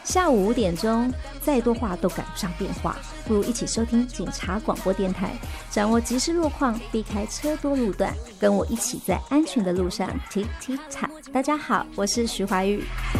下午5点钟，再多话都赶不上变化，不如一起收听警察广播电台，掌握即时路况，避开车多路段，跟我一起在安全的路上 tick tick tock。大家好，我是徐怀钰。